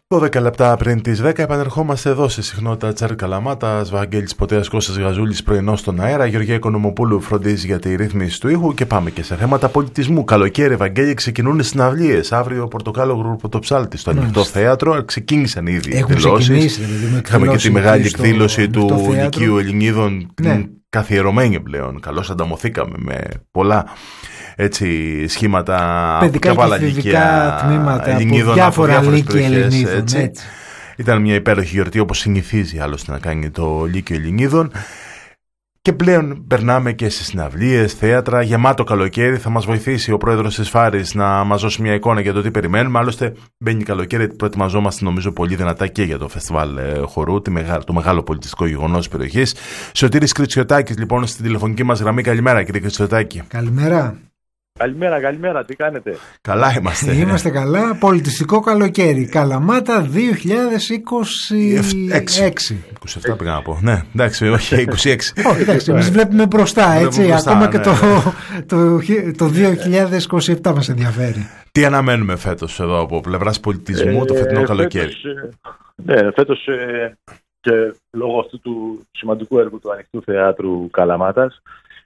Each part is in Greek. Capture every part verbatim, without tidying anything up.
δώδεκα λεπτά πριν τις δέκα επανερχόμαστε εδώ σε συχνότητα Τσάρλ Καλαμάτας, Βαγγέλης Ποτέας, Κώστας Γαζούλης, πρωινό στον αέρα. Γεωργία Οικονομοπούλου φροντίζει για τη ρύθμιση του ήχου και πάμε και σε θέματα πολιτισμού. Καλοκαίρι, Βαγγέλη, ξεκινούν συναυλίες. Αύριο Πορτοκάλο Πρωτοψάλτη στο Ανοιχτό Θέατρο. Ξεκίνησαν ήδη οι εκδηλώσεις. Είχαμε και τη μεγάλη εκδήλωση του Λυκείου Ελληνίδων, ναι. καθιερωμένη πλέον. Καλώς ανταμωθήκαμε με πολλά. Έτσι, σχήματα παιδικά και εφηβικά τμήματα από διάφορα Λύκεια Ελληνίδων. Ήταν μια υπέροχη γιορτή, όπως συνηθίζει άλλωστε να κάνει το Λύκειο Ελληνίδων. Και πλέον περνάμε και σε συναυλίες, θέατρα, γεμάτο καλοκαίρι. Θα μας βοηθήσει ο πρόεδρος της Φάρης να μας δώσει μια εικόνα για το τι περιμένουμε. Άλλωστε, μπαίνει καλοκαίρι, προετοιμαζόμαστε νομίζω πολύ δυνατά και για το φεστιβάλ χορού, το μεγάλο πολιτιστικό γεγονός της περιοχής. Σωτήρης Κριτσιωτάκης, λοιπόν, στην τηλεφωνική μας γραμμή. Καλημέρα, κύριε Κριτσιωτάκη. Καλημέρα. Καλημέρα, καλημέρα, τι κάνετε? Καλά είμαστε. Είμαστε καλά. Πολιτιστικό καλοκαίρι. Καλαμάτα δύο χιλιάδες είκοσι έξι. είκοσι επτά πήγα να πω. Ναι, εντάξει, όχι, είκοσι έξι. Όχι, εντάξει, εμείς βλέπουμε μπροστά, έτσι. Μπροστά, ακόμα ναι, και το, το, το δύο χιλιάδες είκοσι επτά μας ενδιαφέρει. Τι αναμένουμε φέτος εδώ από πλευράς πολιτισμού, ε, το φετινό ε, καλοκαίρι? Φέτος, ναι, φέτος ε, και λόγω αυτού του σημαντικού έργου του Ανοιχτού Θεάτρου Καλαμάτας,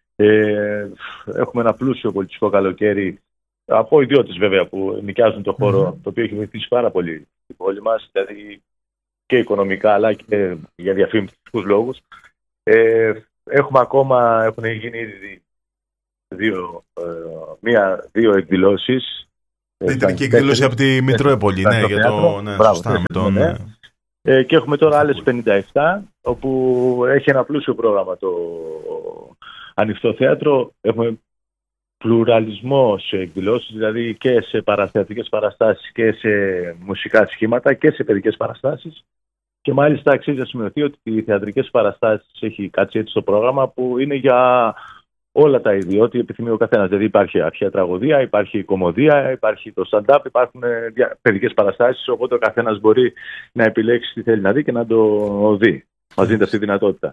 Ε, έχουμε ένα πλούσιο πολιτιστικό καλοκαίρι από ιδιώτες βέβαια που νοικιάζουν το χώρο, mm-hmm. το οποίο έχει βοηθήσει πάρα πολύ την πόλη μας, δηλαδή και οικονομικά αλλά και για διαφημιστικούς λόγους. Ε, έχουμε ακόμα, έχουν γίνει ήδη δύο, ε, μία, δύο εκδηλώσεις. Την τελική εκδήλωση από τη Μητρόπολη, ναι, για το, ναι, Μπράβο, σωστά, με τον... ναι. Ε, και έχουμε τώρα άλλες πενήντα επτά, όπου έχει ένα πλούσιο πρόγραμμα το Ανοιχτό Θέατρο. Έχουμε πλουραλισμό σε εκδηλώσεις, δηλαδή και σε παραστατικές παραστάσεις και σε μουσικά σχήματα και σε παιδικές παραστάσεις. Και μάλιστα αξίζει να σημειωθεί ότι οι θεατρικές παραστάσεις έχει κάτσει έτσι στο πρόγραμμα που είναι για όλα τα είδη, ό,τι επιθυμεί ο καθένας. Δηλαδή υπάρχει αρχαία τραγωδία, υπάρχει κωμωδία, υπάρχει το stand-up, υπάρχουν παιδικές παραστάσεις, οπότε ο καθένας μπορεί να επιλέξει τι θέλει να δει και να το δει. Μας δίνεται αυτή η δυνατότητα.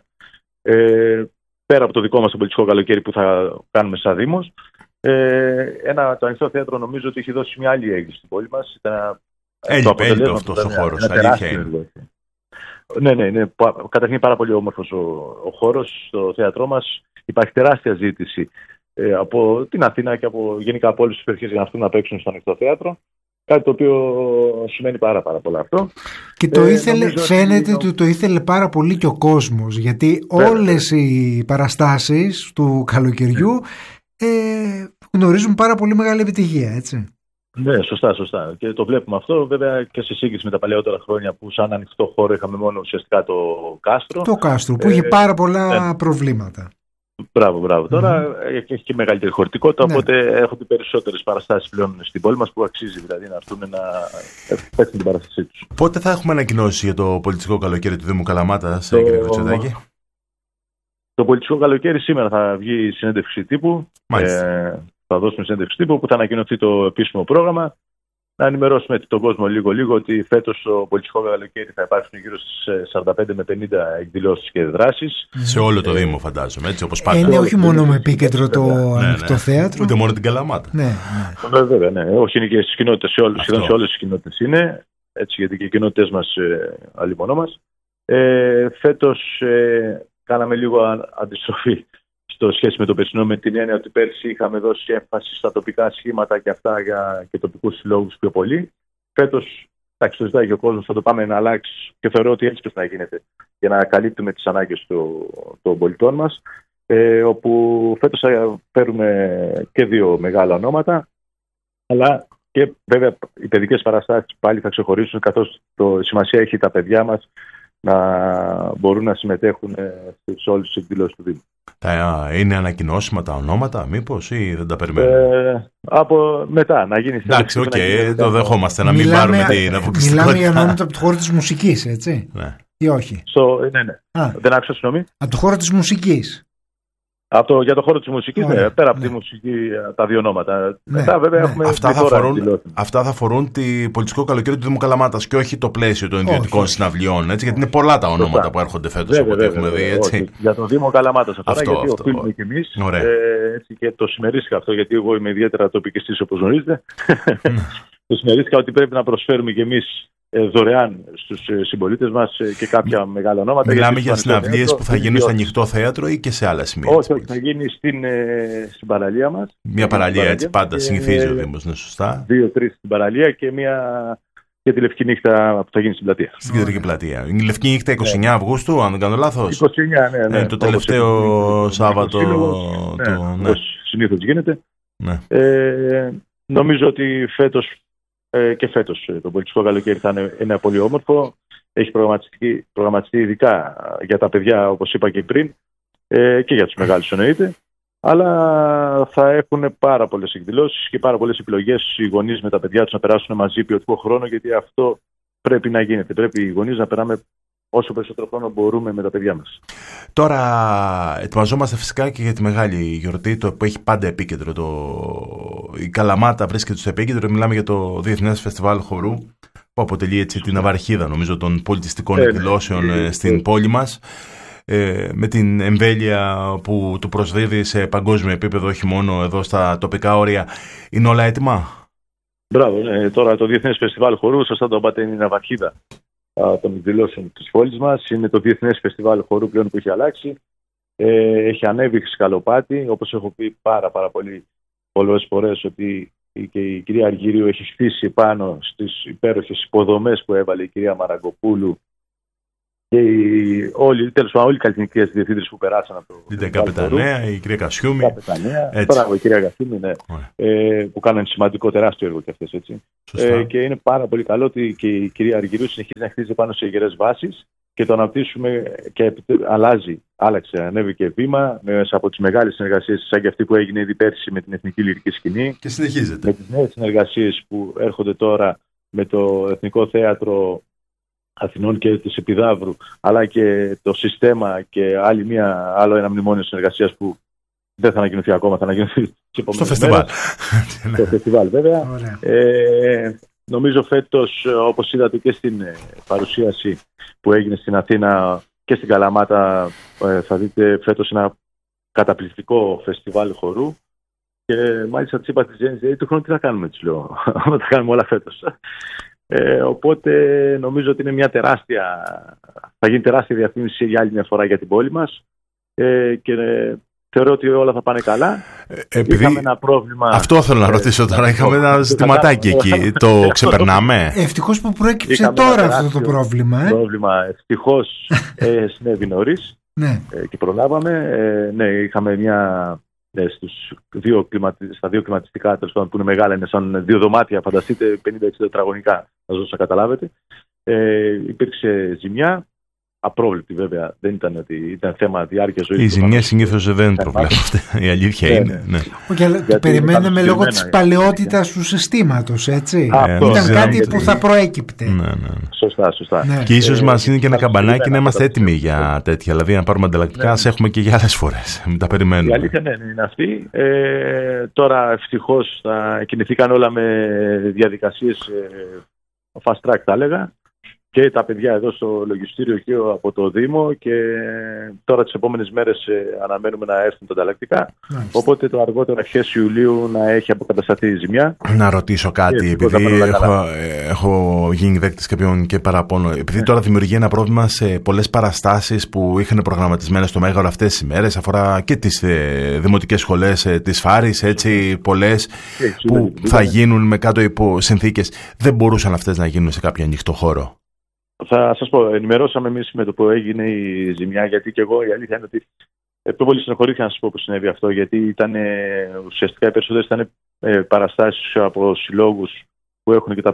Ε, πέρα από το δικό μας το πολιτιστικό καλοκαίρι που θα κάνουμε σαν Δήμος, ε, ένα, το Ανοιχτό Θέατρο νομίζω ότι έχει δώσει μια άλλη έγκληση στην πόλη μας. Έλειπε, έλειπε αυτός ο χώρος, αλήθεια είναι. Ναι, ναι, ναι. Καταρχήν πάρα πολύ όμορφος ο, ο χώρος στο θέατρό μας. Υπάρχει τεράστια ζήτηση ε, από την Αθήνα και από, γενικά από όλες τις περιοχές για να έρθουν να παίξουν στο Ανοιχτό Θέατρο. Κάτι το οποίο σημαίνει πάρα, πάρα πολλά αυτό. Και το ήθελε, ε, φαίνεται ότι το... το ήθελε πάρα πολύ και ο κόσμος, γιατί Πέρα. όλες οι παραστάσεις του καλοκαιριού ε, γνωρίζουν πάρα πολύ μεγάλη επιτυχία, έτσι. Ναι, σωστά, σωστά. Και το βλέπουμε αυτό βέβαια και σε σύγκριση με τα παλαιότερα χρόνια που σαν ανοιχτό χώρο είχαμε μόνο ουσιαστικά το κάστρο. Το κάστρο που ε, είχε πάρα πολλά ε, προβλήματα. Μπράβο, μπράβο. Τώρα mm-hmm. έχει και μεγαλύτερη χωρητικότητα, ναι. Οπότε έχουν περισσότερες παραστάσεις πλέον στην πόλη μας που αξίζει δηλαδή να έρθουν να παίξουν την παράστασή τους. Πότε θα έχουμε ανακοινώσει για το πολιτιστικό καλοκαίρι του Δήμου Καλαμάτας, το... κύριε Κριτσιωτάκη? Το πολιτιστικό καλοκαίρι σήμερα θα βγει η συνέντευξη τύπου. Ε, θα δώσουμε συνέντευξη τύπου που θα ανακοινωθεί το επίσημο πρόγραμμα. Να ενημερώσουμε τον κόσμο λίγο-λίγο ότι φέτος το πολιτιστικό καλοκαίρι θα υπάρξουν γύρω στις σαράντα πέντε με πενήντα εκδηλώσεις και δράσεις. Σε όλο το Δήμο, φαντάζομαι, έτσι όπως πάντα. Είναι όχι μόνο με επίκεντρο το Ανοιχτό ναι, Θέατρο. Ούτε μόνο την Καλαμάτα. Ναι, ναι. Βέβαια, ναι. Όχι, είναι και στις κοινότητες, σε όλες, σχεδόν σε όλες τις κοινότητες είναι. Έτσι, γιατί και οι κοινότητες μας ε, αλλημονό μας. Ε, φέτος ε, κάναμε λίγο αντιστροφή στο σχέση με το περσινό, με την έννοια ότι πέρσι είχαμε δώσει έμφαση στα τοπικά σχήματα και αυτά για και τοπικούς συλλόγους πιο πολύ. Φέτος, εντάξει, το ζητάει και ο κόσμος, θα το πάμε να αλλάξει και θεωρώ ότι έτσι πρέπει να γίνεται για να καλύπτουμε τις ανάγκες του, των πολιτών μας. Ε, όπου φέτος θα φέρουμε και δύο μεγάλα ονόματα, αλλά και βέβαια οι παιδικές παραστάσεις πάλι θα ξεχωρίσουν, καθώς το σημασία έχει τα παιδιά μας να μπορούν να συμμετέχουν σε όλες τις εκδηλώσεις του Δήμου. Θα είναι ανακοινώσιμα τα ονόματα, μήπως, ή δεν τα περιμένουμε? Ε, από μετά, να γίνει. Εντάξει, οκ, okay, το δεχόμαστε, να μην μιλάμε, πάρουμε την αποκλειστικότητα. Μιλάμε για ονόματα από το χώρο της μουσικής, έτσι, ναι. Ή όχι? So, ναι, ναι. Α, δεν άκουσα, συγγνώμη. Από το χώρο της μουσικής. Από το, για το χώρο της μουσικής, ναι, ναι, πέρα από ναι. τη μουσική, τα δύο ονόματα. Ναι, Μετά, βέβαια, ναι. έχουμε αυτά, θα αφορούν, αυτά θα αφορούν το πολιτιστικό καλοκαίρι του Δήμου Καλαμάτας και όχι το πλαίσιο των ιδιωτικών συναυλιών. Έτσι, γιατί είναι πολλά τα ονόματα Σωστά. που έρχονται φέτος από ό,τι έχουμε δει. Έτσι. Για τον Δήμο Καλαμάτας αυτό, αυτό, γιατί αυτό, οφείλουμε κι εμείς. Ε, έτσι, και το συμμερίστηκα αυτό, γιατί εγώ είμαι ιδιαίτερα τοπικιστής, όπως γνωρίζετε. Το συμμερίστηκα ότι πρέπει να προσφέρουμε κι εμείς δωρεάν στους συμπολίτες μας και κάποια μεγάλα ονόματα. Μιλάμε για συναυλίες που θα γίνουν στο ανοιχτό θέατρο ή και σε άλλα σημεία? Όχι, όχι, θα γίνει στην, στην παραλία μας. Μια παραλία, έτσι πάντα συνηθίζει ο Δήμος, είναι σωστά. Δύο-τρεις στην παραλία και μια για τη Λευκή Νύχτα που θα γίνει στην πλατεία. Στην Κεντρική Πλατεία. Είναι η Λευκή Νύχτα είκοσι εννέα Αυγούστου, αν δεν κάνω λάθος. είκοσι εννέα, ναι, ναι. Ε, το τελευταίο Σάββατο. Ναι, το, ναι. Όπως συνήθως γίνεται. Ναι. Ε, νομίζω ότι φέτος ε, και φέτος το πολιτιστικό καλοκαίρι θα είναι, είναι πολύ όμορφο. Έχει προγραμματιστεί, προγραμματιστεί ειδικά για τα παιδιά, όπως είπα και πριν, ε, και για τους μεγάλους εννοείται. Αλλά θα έχουν πάρα πολλές εκδηλώσεις και πάρα πολλές επιλογές οι γονείς με τα παιδιά τους να περάσουν μαζί ποιοτικό χρόνο, γιατί αυτό πρέπει να γίνεται. Πρέπει οι γονείς να περάμε όσο περισσότερο χρόνο μπορούμε με τα παιδιά μας. Τώρα ετοιμαζόμαστε φυσικά και για τη μεγάλη γιορτή, το που έχει πάντα επίκεντρο. Το... Η Καλαμάτα βρίσκεται στο επίκεντρο. Μιλάμε για το Διεθνές Φεστιβάλ Χορού, που αποτελεί έτσι την ναυαρχίδα, νομίζω, των πολιτιστικών εκδηλώσεων ε, στην ε, πόλη μας. Ε, με την εμβέλεια που του προσδίδει σε παγκόσμιο επίπεδο, όχι μόνο εδώ στα τοπικά όρια. Είναι όλα έτοιμα? Μπράβο. Ναι. Τώρα το Διεθνές Φεστιβάλ Χορού, σωστά το είπατε, είναι η ναυαρχίδα των εκδηλώσεων της πόλης μας. Είναι το Διεθνές Φεστιβάλ Χορού πλέον που έχει αλλάξει. Ε, έχει ανέβει σκαλοπάτι, όπως έχω πει πάρα, πάρα πολύ πολλές φορές, ότι και η κυρία Αργυρίου έχει χτίσει πάνω στις υπέροχες υποδομές που έβαλε η κυρία Μαραγκοπούλου και οι, όλοι, τέλος πάντων, όλοι οι καλλιτεχνικές διευθύντρες που περάσαν από το. Την Καπετανέα, η κυρία Κασιούμη. Μπράβο, η κυρία Κασιούμη, ναι. Ε, που κάνανε σημαντικό, τεράστιο έργο και αυτές, έτσι. Ε, και είναι πάρα πολύ καλό ότι και η κυρία Αργυρίου συνεχίζει να χτίζει πάνω σε υγιερές βάσεις και το αναπτύσσουμε και αλλάζει, άλλαξε, ανέβηκε βήμα μέσα από τις μεγάλες συνεργασίες, σαν και αυτή που έγινε ήδη πέρσι με την Εθνική Λυρική Σκηνή. Και συνεχίζεται. Με τις νέες συνεργασίες που έρχονται τώρα με το Εθνικό Θέατρο Αθηνών και της Επιδαύρου, αλλά και το Συστέμα και άλλη μια, άλλο ένα μνημόνιο συνεργασίας που δεν θα ανακοινωθεί ακόμα, θα ανακοινωθεί στο φεστιβάλ. Στο φεστιβάλ, βέβαια. Ε, νομίζω φέτος, όπως είδατε και στην παρουσίαση που έγινε στην Αθήνα και στην Καλαμάτα, θα δείτε φέτος ένα καταπληκτικό φεστιβάλ χορού. Και μάλιστα της είπα στη Ζέννη, του χρόνου τι θα κάνουμε, της λέω, θα τα κάνουμε όλα φέτος. Ε, οπότε νομίζω ότι είναι μια τεράστια, θα γίνει τεράστια διαφήμιση για άλλη μια φορά για την πόλη μας ε, και ε, θεωρώ ότι όλα θα πάνε καλά. Ε, επειδή... Είχαμε ένα πρόβλημα. Αυτό θέλω να ρωτήσω τώρα. Είχαμε ένα ζητηματάκι εκεί. Το ξεπερνάμε? Ευτυχώς που προέκυψε Είχαμε τώρα αυτό το πρόβλημα. Ε? πρόβλημα ευτυχώς ε, συνέβη νωρίς ναι. ε, και προλάβαμε. Ε, ναι, είχαμε μια. Στους δύο κλιματι... στα δύο κλιματιστικά που είναι μεγάλα, είναι σαν δύο δωμάτια, φανταστείτε πενήντα εξήντα τετραγωνικά, θα σας να καταλάβετε. Ε, υπήρξε ζημιά, απρόβλεπτη βέβαια, δεν ήταν ότι ήταν θέμα διάρκεια ζωής. Οι ζημιές συνήθως δεν προβλέπονται, η αλήθεια είναι. Ναι. Ναι. Όχι, αλλά το περιμέναμε λόγω της παλαιότητας του συστήματος, έτσι. Α, ήταν ναι, κάτι ναι, που θα προέκυπτε. Ναι, ναι. Σωστά, σωστά. Ναι. Και ίσως ε, μας είναι και ένα καμπανάκι να είμαστε έτοιμοι για τέτοια. Δηλαδή, να πάρουμε ανταλλακτικά, ας έχουμε και για άλλες φορές. Μην τα περιμένουμε. Η αλήθεια ναι, είναι αυτή. Ε, τώρα ευτυχώς θα κινηθήκαν όλα με διαδικασίες ε, fast track, θα έλεγα. Και τα παιδιά εδώ στο λογιστήριο και από το Δήμο και τώρα τις επόμενες μέρες αναμένουμε να έρθουν τα ανταλλακτικά. Οπότε το αργότερο αρχές Ιουλίου να έχει αποκατασταθεί η ζημιά. Να ρωτήσω κάτι, επειδή έχω, έχω γίνει δέκτης κάποιον και παραπάνω. Επειδή τώρα δημιουργεί ένα πρόβλημα σε πολλές παραστάσεις που είχαν προγραμματισμένες στο Μέγαρο αυτές τις ημέρες, αφορά και τις ε, δημοτικές σχολές ε, της Φάρης, έτσι πολλές που θα γίνουν με κάτω υπό συνθήκες. Δεν μπορούσαν αυτές να γίνουν σε κάποιο ανοιχτό χώρο? Θα σας πω, ενημερώσαμε εμείς με το που έγινε η ζημιά, γιατί και εγώ η αλήθεια είναι ότι πιο πολύ συνοχωρήθηκα να σας πω που συνέβη αυτό, γιατί ήταν ουσιαστικά οι περισσότερες ήταν ε, παραστάσεις από συλλόγους που έχουν και τα